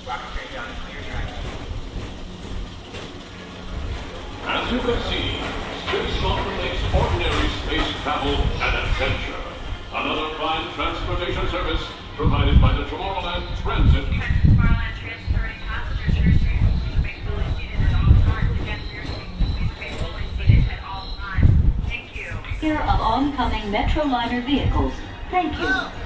As you can see, Space makes ordinary space travel an adventure. Another prime transportation service provided by the Tomorrowland Transit. Tomorrowland transferring passengers here soon. Please remain fully seated at all times. Again, here soon. Please remain fully seated at all times. Thank you. Here of oncoming Metroliner vehicles. Thank you.